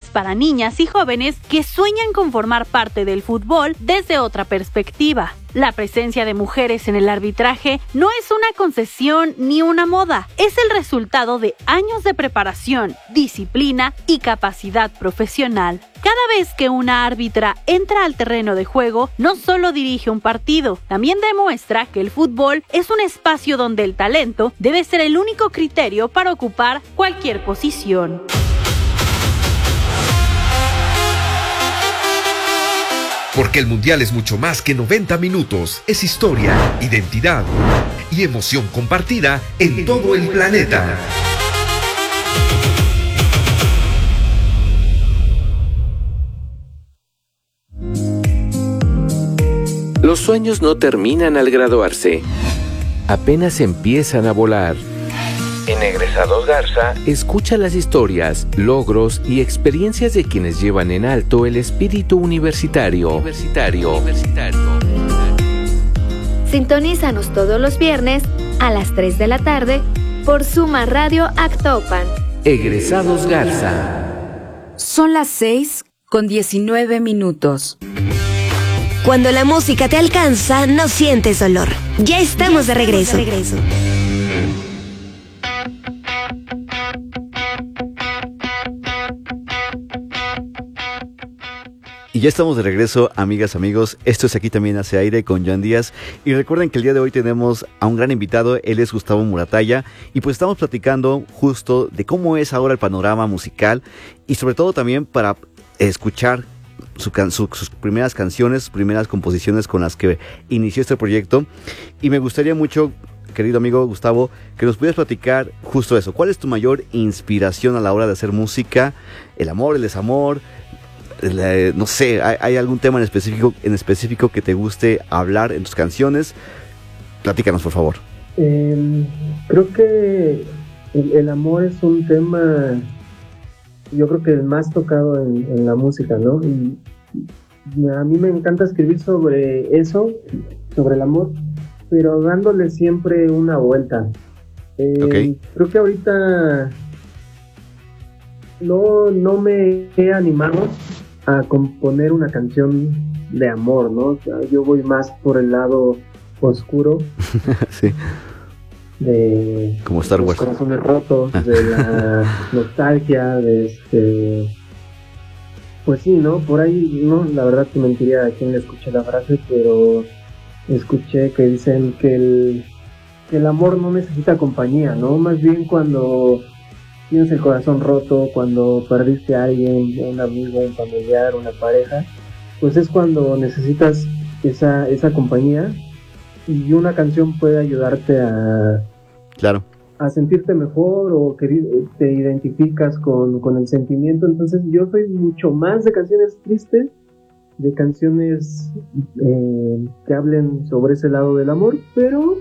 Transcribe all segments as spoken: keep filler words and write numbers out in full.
para niñas y jóvenes que sueñan con formar parte del fútbol desde otra perspectiva. La presencia de mujeres en el arbitraje no es una concesión ni una moda, es el resultado de años de preparación, disciplina y capacidad profesional. Cada vez que una árbitra entra al terreno de juego, no solo dirige un partido, también demuestra que el fútbol es un espacio donde el talento debe ser el único criterio para ocupar cualquier posición. Porque el Mundial es mucho más que noventa minutos, es historia, identidad y emoción compartida en todo el planeta. Los sueños no terminan al graduarse, apenas empiezan a volar. En Egresados Garza, escucha las historias, logros y experiencias de quienes llevan en alto el espíritu universitario. Universitario. Universitario. Sintonízanos todos los viernes a las tres de la tarde por Suma Radio Actopan. Egresados Garza. Son las seis con diecinueve minutos. Cuando la música te alcanza, no sientes dolor. Ya estamos de regreso. De regreso. Y ya estamos de regreso, amigas, amigos. Esto es Aquí También Hace Aire con Joan Díaz. Y recuerden que el día de hoy tenemos a un gran invitado. Él es Gustavo Muratalla. Y pues estamos platicando justo de cómo es ahora el panorama musical. Y sobre todo también para escuchar su can- su, sus primeras canciones, sus primeras composiciones con las que inició este proyecto. Y me gustaría mucho, querido amigo Gustavo, que nos pudieras platicar justo eso. ¿Cuál es tu mayor inspiración a la hora de hacer música? ¿El amor, el desamor? La, no sé, ¿hay, ¿hay algún tema en específico, en específico que te guste hablar en tus canciones? Platícanos, por favor. Eh, creo que el, el amor es un tema, yo creo que el más tocado en, en la música, ¿no? Y a mí me encanta escribir sobre eso, sobre el amor, pero dándole siempre una vuelta. Eh, okay. Creo que ahorita no, no me he animado a componer una canción de amor, ¿no? O sea, yo voy más por el lado oscuro. Sí. De como Star Wars. Los corazones rotos, de la nostalgia, de este... Pues sí, ¿no? Por ahí, no, la verdad que mentiría a quien le escuché la frase, pero escuché que dicen que el, que el amor no necesita compañía, ¿no? Más bien cuando tienes el corazón roto, cuando perdiste a alguien, un amigo, un familiar, una pareja, pues es cuando necesitas esa, esa compañía, y una canción puede ayudarte a, claro, a sentirte mejor, o que te identificas con, con el sentimiento. Entonces yo soy mucho más de canciones tristes, de canciones eh, que hablen sobre ese lado del amor, pero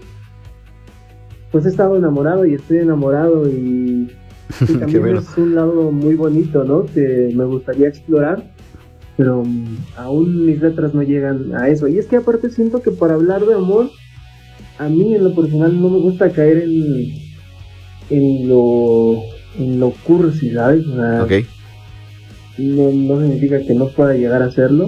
pues he estado enamorado y estoy enamorado, y y también bueno. Es un lado muy bonito, ¿no? Que me gustaría explorar, pero um, aún mis letras no llegan a eso. Y es que aparte siento que para hablar de amor, a mí en lo personal no me gusta caer en, en lo en lo cursi, ¿sabes? O sea, okay. no, no significa que no pueda llegar a hacerlo,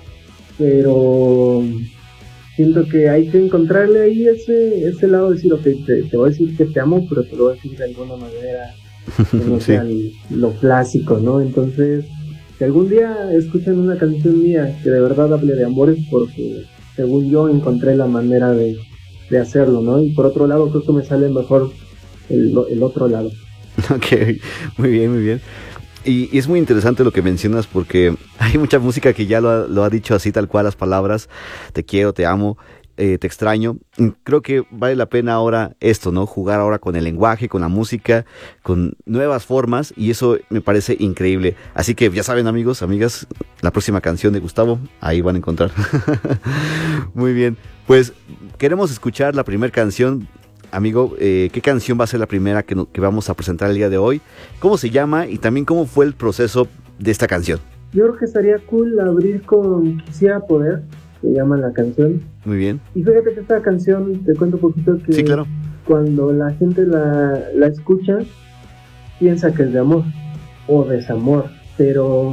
pero siento que hay que encontrarle ahí ese, ese lado de decir, ok, te, te voy a decir que te amo, pero te lo voy a decir de alguna manera que no sea sí. lo clásico, ¿no? Entonces, si algún día escuchan una canción mía que de verdad hable de amor, es porque según yo encontré la manera de, de hacerlo, ¿no? Y por otro lado, creo que me sale mejor el, el otro lado. Ok, muy bien, muy bien. Y, y es muy interesante lo que mencionas, porque hay mucha música que ya lo ha, lo ha dicho así tal cual las palabras: te quiero, te amo, eh, te extraño. Creo que vale la pena ahora esto, ¿no? Jugar ahora con el lenguaje, con la música, con nuevas formas, y eso me parece increíble. Así que ya saben, amigos, amigas, la próxima canción de Gustavo, ahí van a encontrar. Muy bien, pues queremos escuchar la primera canción. Amigo, eh, ¿qué canción va a ser la primera que, no, que vamos a presentar el día de hoy? ¿Cómo se llama? Y también, ¿cómo fue el proceso de esta canción? Yo creo que estaría cool abrir con Quisiera Poder, se llama la canción. Muy bien. Y fíjate que esta canción, te cuento un poquito que sí, claro. Cuando la gente la, la escucha, piensa que es de amor o desamor, pero